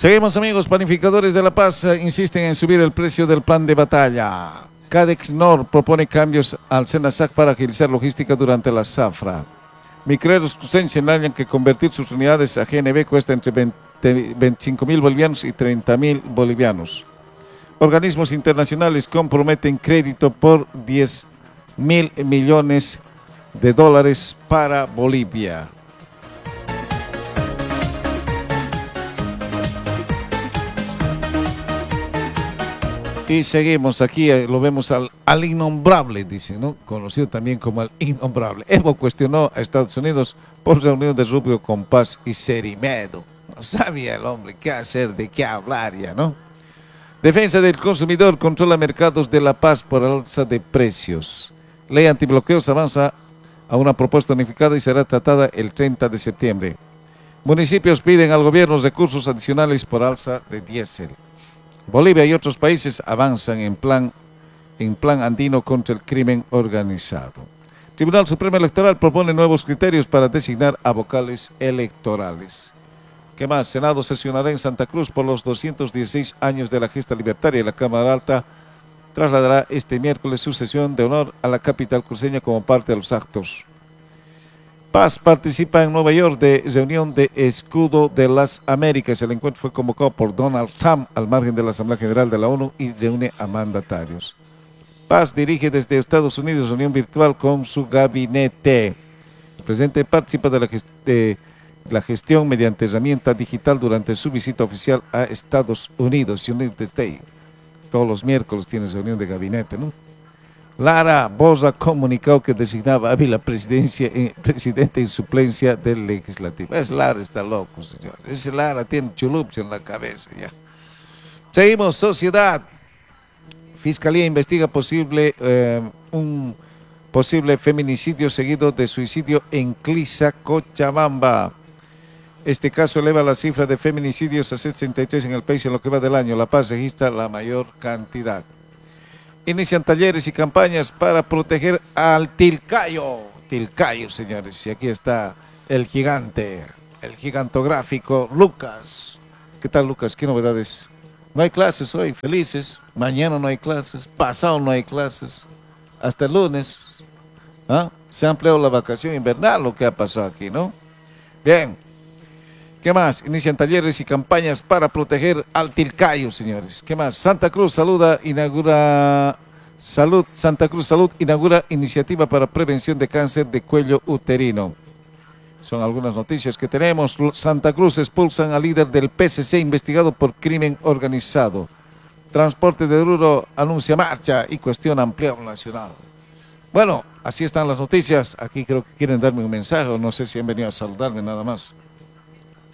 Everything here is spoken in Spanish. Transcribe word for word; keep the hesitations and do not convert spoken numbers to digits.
Seguimos, amigos. Panificadores de La Paz eh, insisten en subir el precio del plan de batalla. Cadex Nor propone cambios al Senasac para agilizar logística durante la zafra. Micreros Cruceños señalan que convertir sus unidades a G N B cuesta entre veinticinco mil bolivianos y treinta mil bolivianos. Organismos internacionales comprometen crédito por diez mil millones de dólares para Bolivia. Y seguimos aquí, eh, lo vemos al, al innombrable, dice, ¿no? Conocido también como el innombrable. Evo cuestionó a Estados Unidos por reunión de Rubio con Paz y Cerimedo. No sabía el hombre qué hacer, de qué hablar ya, ¿no? Defensa del consumidor controla mercados de La Paz por alza de precios. Ley antibloqueos avanza a una propuesta unificada y será tratada el treinta de septiembre. Municipios piden al gobierno recursos adicionales por alza de diésel. Bolivia y otros países avanzan en plan, en plan andino contra el crimen organizado. Tribunal Supremo Electoral propone nuevos criterios para designar a vocales electorales. ¿Qué más? Senado sesionará en Santa Cruz por los doscientos dieciséis años de la gesta libertaria y la Cámara Alta trasladará este miércoles su sesión de honor a la capital cruceña como parte de los actos. Paz participa en Nueva York de reunión de Escudo de las Américas. El encuentro fue convocado por Donald Trump al margen de la Asamblea General de la ONU y reúne a mandatarios. Paz dirige desde Estados Unidos reunión virtual con su gabinete. El presidente participa de la, gest de la gestión mediante herramienta digital durante su visita oficial a Estados Unidos, United States. Todos los miércoles tiene reunión de gabinete, ¿no? Lara Boza comunicó que designaba a Ávila presidencia, eh, presidente en suplencia del legislativo. Es Lara, está loco, señor. Ese Lara tiene chulups en la cabeza ya. Seguimos, sociedad. Fiscalía investiga posible eh, un posible feminicidio seguido de suicidio en Clisa, Cochabamba. Este caso eleva la cifra de feminicidios a sesenta y tres en el país en lo que va del año. La Paz registra la mayor cantidad. Inician talleres y campañas para proteger al Tilcayo. Tilcayo, señores. Y aquí está el gigante, el gigantográfico Lucas. ¿Qué tal, Lucas? ¿Qué novedades? No hay clases hoy, felices. Mañana no hay clases. Pasado no hay clases. Hasta el lunes. ¿Ah? Se ha ampliado la vacación invernal, lo que ha pasado aquí, ¿no? Bien. ¿Qué más? Inician talleres y campañas para proteger al Tilcayo, señores. ¿Qué más? Santa Cruz saluda, inaugura Salud, Santa Cruz Salud inaugura iniciativa para prevención de cáncer de cuello uterino. Son algunas noticias que tenemos. Santa Cruz expulsan al líder del P C C investigado por crimen organizado. Transporte de Oruro anuncia marcha y cuestiona ampliado nacional. Bueno, así están las noticias. Aquí creo que quieren darme un mensaje, o no sé si han venido a saludarme nada más.